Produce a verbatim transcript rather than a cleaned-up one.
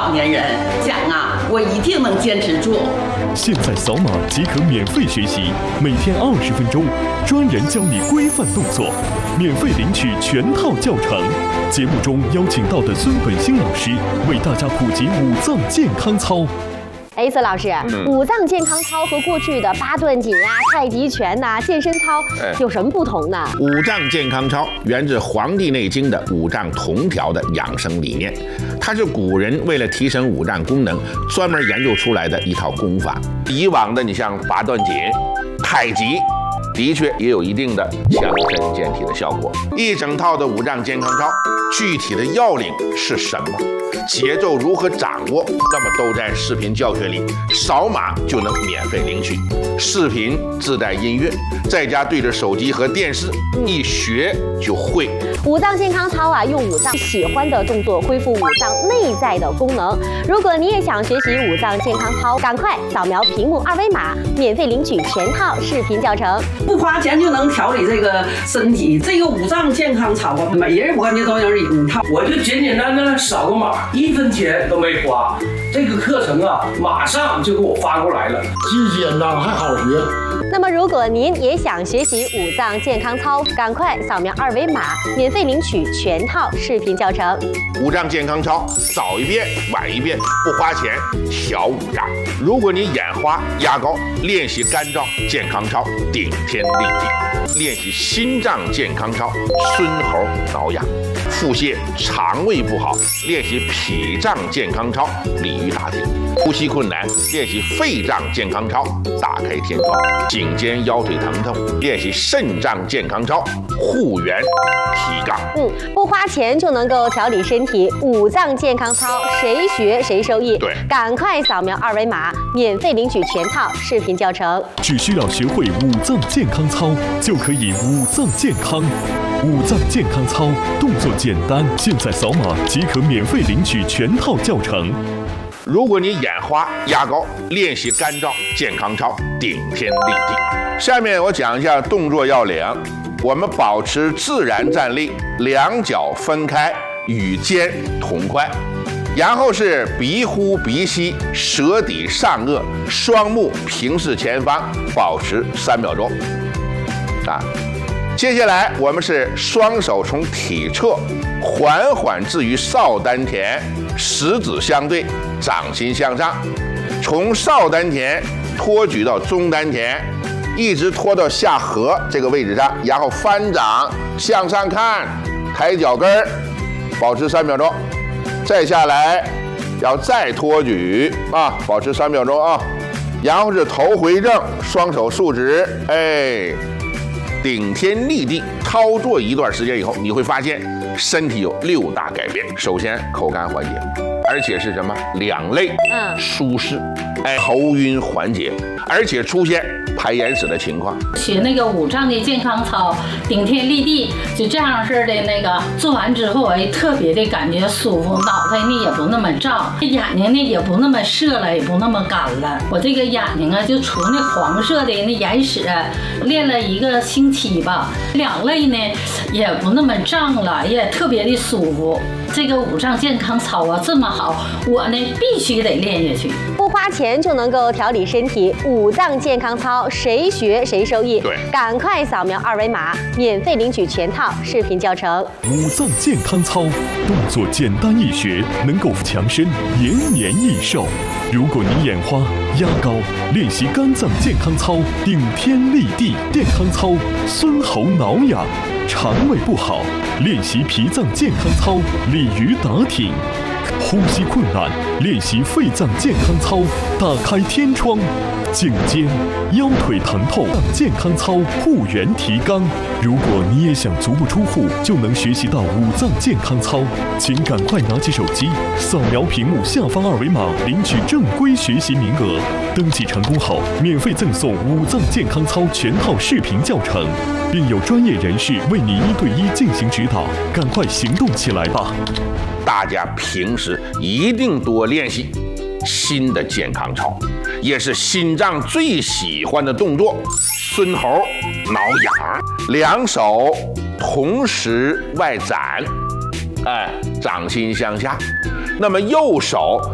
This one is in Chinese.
老年人，想啊，我一定能坚持住。 现在扫码即可免费学习，每天二十分钟，专人教你规范动作，免费领取全套教程。节目中邀请到的孙本兴老师为大家普及五脏健康操。 哎，孙老师，嗯、五脏健康操和过去的八段锦啊、太极拳呐、啊、健身操有什么不同呢？ 五脏健康操源自《黄帝内经》的五脏同调的养生理念，它是古人为了提升五脏功能专门研究出来的一套功法。以往的你像八段锦、太极，的确也有一定的强身健体的效果。一整套的五脏健康操，具体的要领是什么？节奏如何掌握？那么都在视频教学里，扫码就能免费领取。视频自带音乐，在家对着手机和电视，一学就会。 五脏健康操啊，用五脏喜欢的动作恢复五脏内在的功能。如果你也想学习五脏健康操，赶快扫描屏幕二维码，免费领取全套视频教程， 不花钱就能调理这个身体。这个五脏健康操啊，每人我感觉都有一套。 我就简简单单扫个码，一分钱都没花。这个课程啊，马上就给我发过来了， 既简单还好学。 那么，如果您也想学习五脏健康操，赶快扫描二维码，免费领取全套视频教程。 五脏健康操，早一遍晚一遍，不花钱，小五脏。如果你眼花、压高，练习肝脏健康操，顶天立地；练习心脏健康操，孙猴挠痒。腹泻、肠胃不好，练习脾脏健康操，鲤鱼打挺；呼吸困难，练习肺脏健康操，打开天窗；颈肩腰腿疼痛，练习肾脏健康操，护元提杠。 嗯，不花钱就能够调理身体，五脏健康操谁学谁受益。 对， 赶快扫描二维码，免费领取全套视频教程。 只需要学会五脏健康操，就可以五脏健康。五脏健康操动作简单，现在扫码即可免费领取全套教程。 如果你眼花、压高，练习肝脏健康操，顶天立地。下面我讲一下动作要领。我们保持自然站立，两脚分开，与肩同宽。然后是鼻呼鼻吸，舌抵上颚，双目平视前方，保持三秒钟。啊。接下来我们是双手从体侧缓缓置于少丹田，食指相对，掌心向上，从少丹田托举到中丹田，一直拖到下颌这个位置上，然后翻掌向上看，抬脚跟儿，保持三秒钟，再下来，要再托举啊，保持三秒钟啊，然后是头回正，双手竖直，哎。顶天立地操作一段时间以后，你会发现身体有六大改变。首先，口干缓解，而且是什么？两肋嗯舒适，哎，头晕缓解，而且出现排眼屎的情况。 学那个五脏的健康操，顶天立地，就这样式的那个做完之后，哎，特别的感觉舒服，脑袋呢也不那么胀，眼睛呢也不那么涩了，也不那么干了。我这个眼睛啊，就除那黄色的那眼屎，练了一个星期吧，两肋呢也不那么胀了，也特别的舒服。这个五脏健康操啊这么好，我呢必须得练下去。 不花钱就能够调理身体，五脏健康操谁学谁受益。 对， 赶快扫描二维码，免费领取全套视频教程。 五脏健康操动作简单易学，能够强身延年益寿。如果你眼花、压高，练习肝脏健康操，顶天立地健康操，孙猴挠痒。肠胃不好，练习脾脏健康操，鲤鱼打挺；呼吸困难，练习肺脏健康操，打开天窗；颈肩、腰腿疼痛健康操，护元提肛。如果你也想足不出户就能学习到五脏健康操，请赶快拿起手机，扫描屏幕下方二维码，领取正规学习名额。登记成功后，免费赠送五脏健康操全套视频教程，并有专业人士为你一对一进行指导。赶快行动起来吧！ 大家平时一定多练习新的健康操，也是心脏最喜欢的动作——孙猴挠痒。两手同时外展，哎，掌心向下。那么右手